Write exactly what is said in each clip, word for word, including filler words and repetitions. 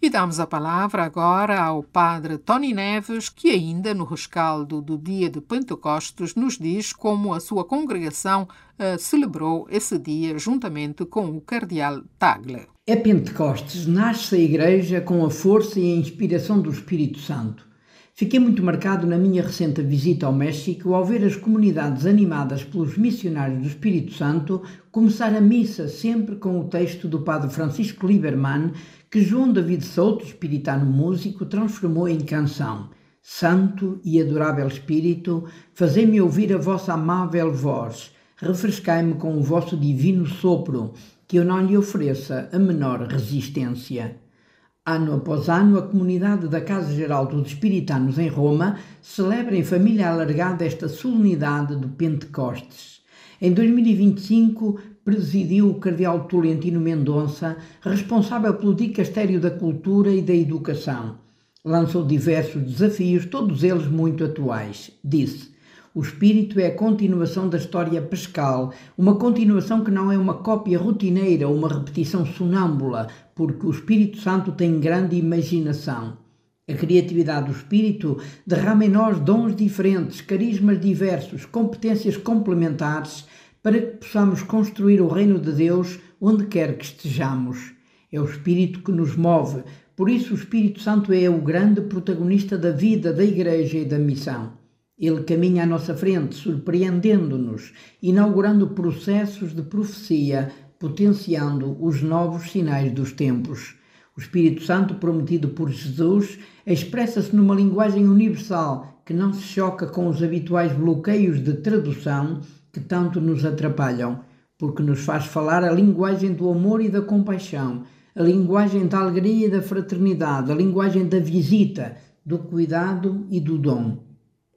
E damos a palavra agora ao padre Tony Neves, que ainda no rescaldo do dia de Pentecostes nos diz como a sua congregação uh, celebrou esse dia juntamente com o cardeal Tagle. É Pentecostes, nasce a Igreja com a força e a inspiração do Espírito Santo. Fiquei muito marcado na minha recente visita ao México ao ver as comunidades animadas pelos missionários do Espírito Santo começar a missa sempre com o texto do padre Francisco Lieberman, que João David Souto, espiritano músico, transformou em canção. Santo e adorável Espírito, fazei-me ouvir a vossa amável voz, refrescai-me com o vosso divino sopro, que eu não lhe ofereça a menor resistência. Ano após ano, a comunidade da Casa Geral dos Espiritanos em Roma celebra em família alargada esta solenidade do Pentecostes. Em dois mil e vinte e cinco, presidiu o cardeal Tolentino Mendonça, responsável pelo Dicastério da Cultura e da Educação. Lançou diversos desafios, todos eles muito atuais. Disse: o Espírito é a continuação da história pascal, uma continuação que não é uma cópia rotineira ou uma repetição sonâmbula, porque o Espírito Santo tem grande imaginação. A criatividade do Espírito derrama em nós dons diferentes, carismas diversos, competências complementares, para que possamos construir o reino de Deus onde quer que estejamos. É o Espírito que nos move, por isso o Espírito Santo é o grande protagonista da vida da Igreja e da missão. Ele caminha à nossa frente, surpreendendo-nos, inaugurando processos de profecia, potenciando os novos sinais dos tempos. O Espírito Santo, prometido por Jesus, expressa-se numa linguagem universal que não se choca com os habituais bloqueios de tradução que tanto nos atrapalham, porque nos faz falar a linguagem do amor e da compaixão, a linguagem da alegria e da fraternidade, a linguagem da visita, do cuidado e do dom.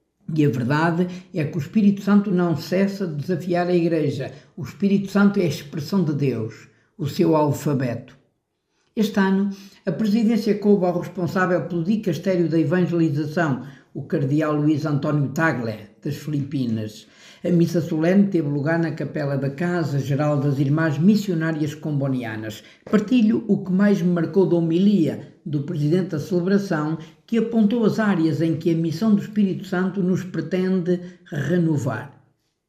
E a verdade é que o Espírito Santo não cessa de desafiar a Igreja. O Espírito Santo é a expressão de Deus, o seu alfabeto. Este ano, a presidência coube ao responsável pelo Dicastério da Evangelização, o cardeal Luís António Tagle, das Filipinas. A missa solene teve lugar na capela da Casa Geral das Irmãs Missionárias Combonianas. Partilho o que mais me marcou da homilia do presidente da celebração, que apontou as áreas em que a missão do Espírito Santo nos pretende renovar.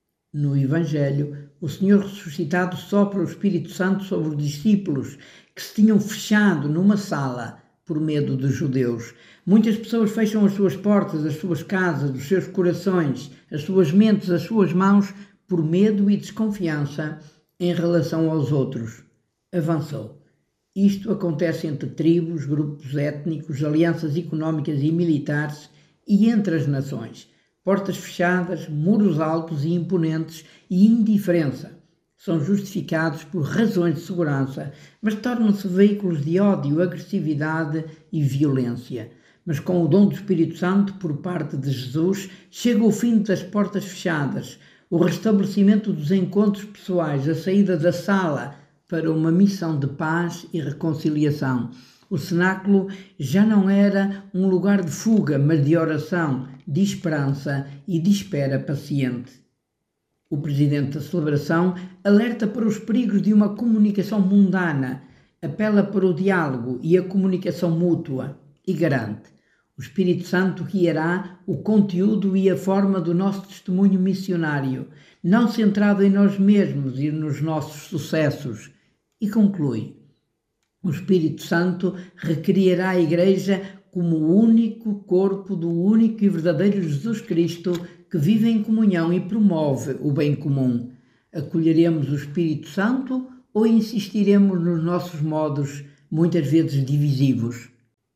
No Evangelho, o Senhor ressuscitado sopra o Espírito Santo sobre os discípulos que se tinham fechado numa sala por medo dos judeus. Muitas pessoas fecham as suas portas, as suas casas, os seus corações, as suas mentes, as suas mãos, por medo e desconfiança em relação aos outros. Avançou. Isto acontece entre tribos, grupos étnicos, alianças económicas e militares e entre as nações. Portas fechadas, muros altos e imponentes e indiferença são justificados por razões de segurança, mas tornam-se veículos de ódio, agressividade e violência. Mas com o dom do Espírito Santo, por parte de Jesus, chega o fim das portas fechadas, o restabelecimento dos encontros pessoais, a saída da sala para uma missão de paz e reconciliação. O cenáculo já não era um lugar de fuga, mas de oração, de esperança e de espera paciente. O presidente da celebração alerta para os perigos de uma comunicação mundana, apela para o diálogo e a comunicação mútua e garante: o Espírito Santo guiará o conteúdo e a forma do nosso testemunho missionário, não centrado em nós mesmos e nos nossos sucessos. E conclui: o Espírito Santo recriará a Igreja como o único corpo do único e verdadeiro Jesus Cristo que vive em comunhão e promove o bem comum. Acolheremos o Espírito Santo ou insistiremos nos nossos modos, muitas vezes divisivos?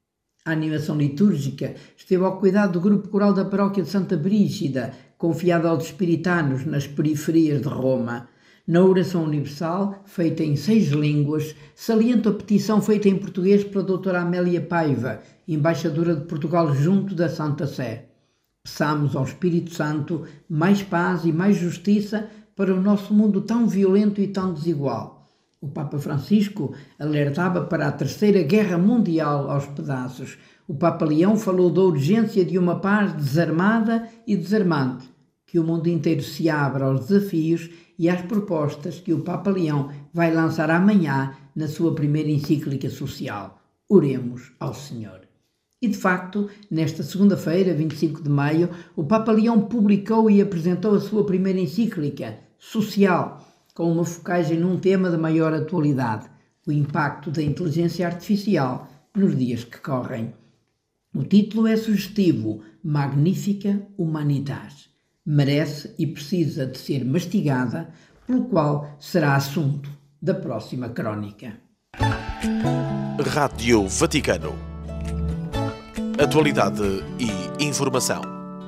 A animação litúrgica esteve ao cuidado do grupo coral da paróquia de Santa Brígida, confiado aos espiritanos nas periferias de Roma. Na oração universal, feita em seis línguas, saliento a petição feita em português pela doutora Amélia Paiva, embaixadora de Portugal junto da Santa Sé. Peçamos ao Espírito Santo mais paz e mais justiça para o nosso mundo tão violento e tão desigual. O Papa Francisco alertava para a Terceira Guerra Mundial aos pedaços. O Papa Leão falou da urgência de uma paz desarmada e desarmante, que o mundo inteiro se abra aos desafios e às propostas que o Papa Leão vai lançar amanhã na sua primeira encíclica social. Oremos ao Senhor. E, de facto, nesta segunda-feira, vinte e cinco de maio, o Papa Leão publicou e apresentou a sua primeira encíclica, Social, com uma focagem num tema de maior atualidade, o impacto da inteligência artificial nos dias que correm. O título é sugestivo, Magnifica Humanitas. Merece e precisa de ser mastigada, pelo qual será assunto da próxima crónica. Rádio Vaticano. Atualidade e informação.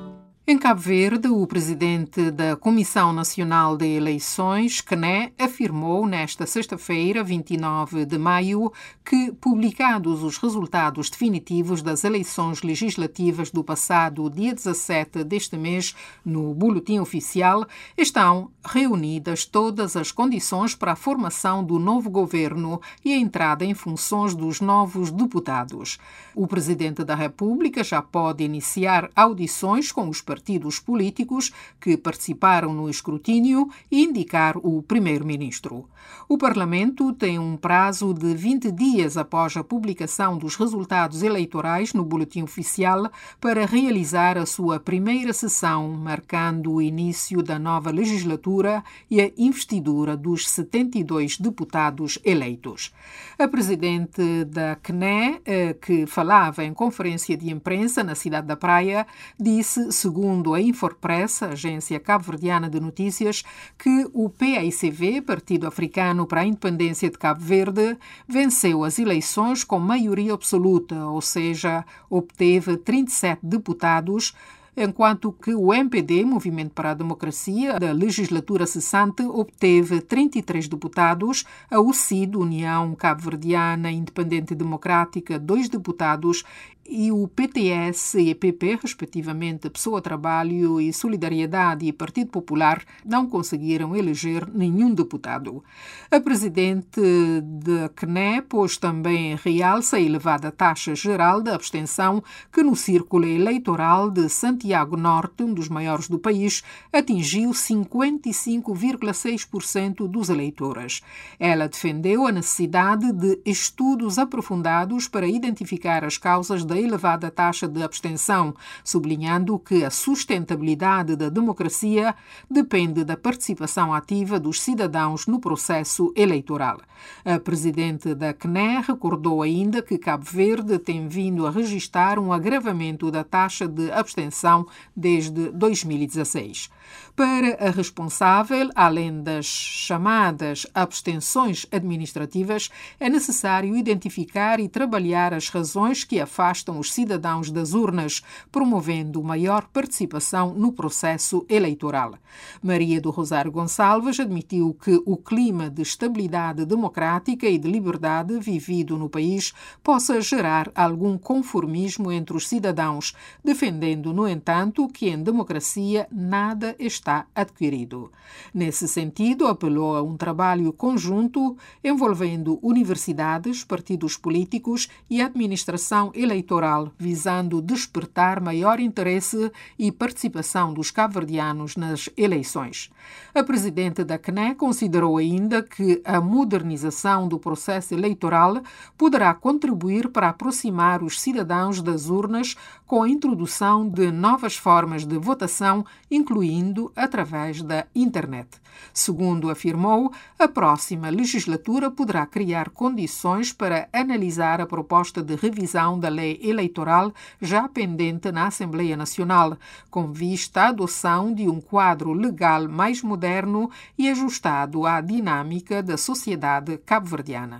Em Cabo Verde, o presidente da Comissão Nacional de Eleições, C N E, afirmou nesta sexta-feira, vinte e nove de maio, que, publicados os resultados definitivos das eleições legislativas do passado dia dezassete deste mês no Boletim Oficial, estão reunidas todas as condições para a formação do novo governo e a entrada em funções dos novos deputados. O presidente da República já pode iniciar audições com os partidos políticos que participaram no escrutínio e indicar o primeiro-ministro. O Parlamento tem um prazo de vinte dias após a publicação dos resultados eleitorais no Boletim Oficial para realizar a sua primeira sessão, marcando o início da nova legislatura e a investidura dos setenta e dois deputados eleitos. A presidente da C N E, que falava em conferência de imprensa na cidade da Praia, disse, segundo a Infopress, a agência cabo-verdiana de notícias, que o P A I C V, Partido Africano para a Independência de Cabo Verde, venceu as eleições com maioria absoluta, ou seja, obteve trinta e sete deputados, enquanto que o M P D, Movimento para a Democracia, da legislatura cessante, obteve trinta e três deputados, a U C I D, União Cabo-Verdiana Independente Democrática, dois deputados, e o P T S e P P, respectivamente Pessoa Trabalho e Solidariedade e Partido Popular, não conseguiram eleger nenhum deputado. A presidente da C N E pôs também em realce a elevada taxa geral de abstenção que no círculo eleitoral de Santiago Norte, um dos maiores do país, atingiu cinquenta e cinco vírgula seis por cento dos eleitores. Ela defendeu a necessidade de estudos aprofundados para identificar as causas da elevada taxa de abstenção, sublinhando que a sustentabilidade da democracia depende da participação ativa dos cidadãos no processo eleitoral. A presidente da C N E recordou ainda que Cabo Verde tem vindo a registrar um agravamento da taxa de abstenção desde dois mil e dezasseis. Para a responsável, além das chamadas abstenções administrativas, é necessário identificar e trabalhar as razões que afastam os cidadãos das urnas, promovendo maior participação no processo eleitoral. Maria do Rosário Gonçalves admitiu que o clima de estabilidade democrática e de liberdade vivido no país possa gerar algum conformismo entre os cidadãos, defendendo, no entanto, que em democracia nada está adquirido. Nesse sentido, apelou a um trabalho conjunto envolvendo universidades, partidos políticos e administração eleitoral, visando despertar maior interesse e participação dos cabo-verdianos nas eleições. A presidente da C N E considerou ainda que a modernização do processo eleitoral poderá contribuir para aproximar os cidadãos das urnas com a introdução de novas formas de votação, incluindo através da internet. Segundo afirmou, a próxima legislatura poderá criar condições para analisar a proposta de revisão da lei eleitoral já pendente na Assembleia Nacional, com vista à adoção de um quadro legal mais moderno e ajustado à dinâmica da sociedade cabo-verdiana.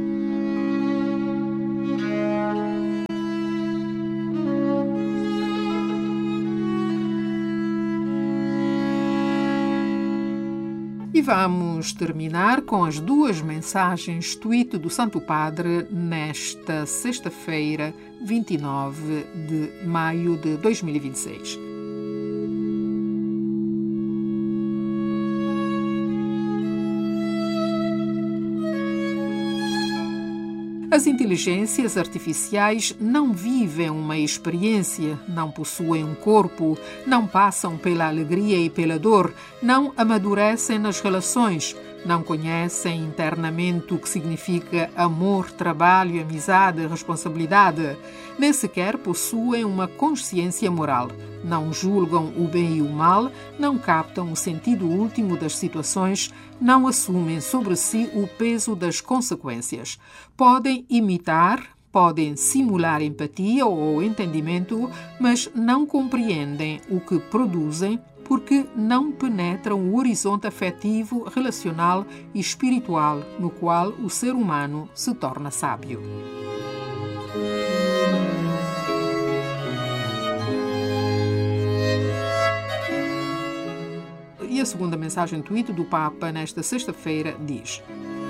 E vamos terminar com as duas mensagens tweet do Santo Padre nesta sexta-feira, vinte e nove de maio de dois mil e vinte e seis. As inteligências artificiais não vivem uma experiência, não possuem um corpo, não passam pela alegria e pela dor, não amadurecem nas relações, não conhecem internamente o que significa amor, trabalho, amizade, responsabilidade, nem sequer possuem uma consciência moral. Não julgam o bem e o mal, não captam o sentido último das situações, não assumem sobre si o peso das consequências. Podem imitar, podem simular empatia ou entendimento, mas não compreendem o que produzem porque não penetram o horizonte afetivo, relacional e espiritual no qual o ser humano se torna sábio. E a segunda mensagem tweet do Papa nesta sexta-feira diz: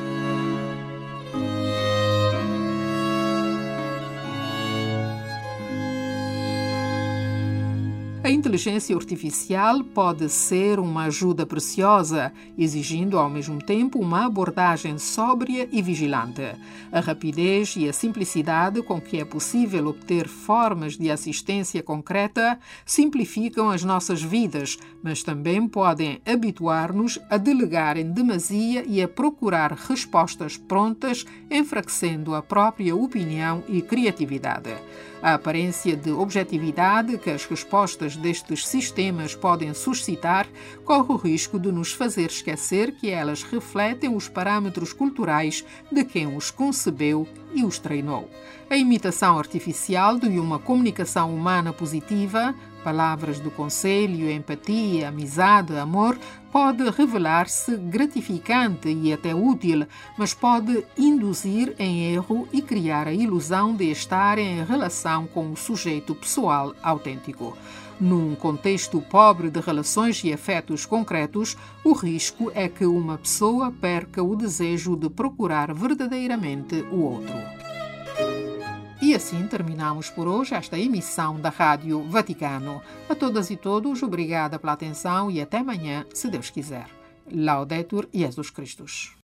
a inteligência artificial pode ser uma ajuda preciosa, exigindo ao mesmo tempo uma abordagem sóbria e vigilante. A rapidez e a simplicidade com que é possível obter formas de assistência concreta simplificam as nossas vidas, mas também podem habituar-nos a delegar em demasia e a procurar respostas prontas, enfraquecendo a própria opinião e criatividade. A aparência de objetividade que as respostas destes sistemas podem suscitar corre o risco de nos fazer esquecer que elas refletem os parâmetros culturais de quem os concebeu e os treinou. A imitação artificial de uma comunicação humana positiva, palavras de conselho, empatia, amizade, amor, pode revelar-se gratificante e até útil, mas pode induzir em erro e criar a ilusão de estar em relação com o sujeito pessoal autêntico. Num contexto pobre de relações e afetos concretos, o risco é que uma pessoa perca o desejo de procurar verdadeiramente o outro. E assim terminamos por hoje esta emissão da Rádio Vaticano. A todas e todos, obrigada pela atenção e até amanhã, se Deus quiser. Laudetur Jesus Christus.